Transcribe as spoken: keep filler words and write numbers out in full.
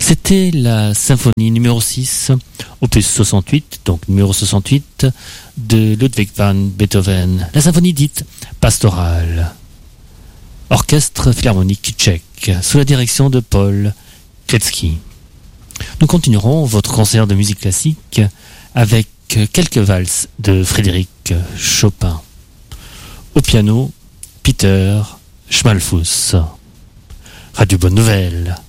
C'était la symphonie numéro six, opus soixante-huit, donc numéro soixante-huit, de Ludwig van Beethoven. La symphonie dite pastorale. Orchestre philharmonique tchèque, sous la direction de Paul Kletsky. Nous continuerons votre concert de musique classique avec quelques valses de Frédéric Chopin. Au piano, Peter Schmalfuss. Radio Bonne Nouvelle.